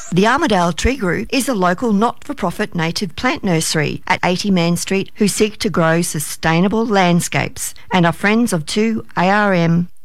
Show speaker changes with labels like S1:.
S1: The Armidale Tree Group is a local not-for-profit native plant nursery at 80 Man Street who seek to grow sustainable landscapes and are friends of 2 ARM